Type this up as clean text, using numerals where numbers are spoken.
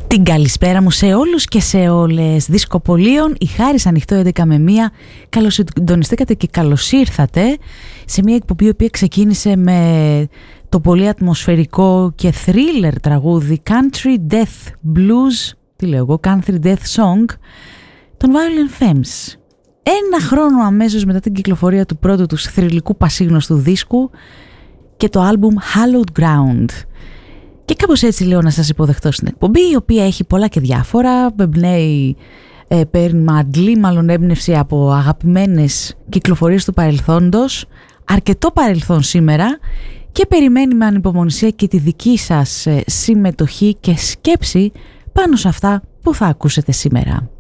Την καλησπέρα μου σε όλους και σε όλες. Δισκοπολίων, η Χάρης ανοιχτό 11 με 1. Καλώς συντονιστήκατε και καλώς ήρθατε σε μια εκπομπή η οποία ξεκίνησε με το πολύ ατμοσφαιρικό και thriller τραγούδι Country Death Blues, Country Death Song των Violent Femmes. Ένα χρόνο αμέσως μετά την κυκλοφορία του πρώτου τους θρυλικού πασίγνωστου δίσκου και το άλμπουμ Hallowed Ground. Και κάπως έτσι λέω να σας υποδεχτώ στην εκπομπή, η οποία έχει πολλά και διάφορα, παίρνει αντλεί μάλλον έμπνευση από αγαπημένες κυκλοφορίες του παρελθόντος, αρκετό παρελθόν σήμερα, και περιμένει με ανυπομονησία και τη δική σας συμμετοχή και σκέψη πάνω σε αυτά που θα ακούσετε σήμερα.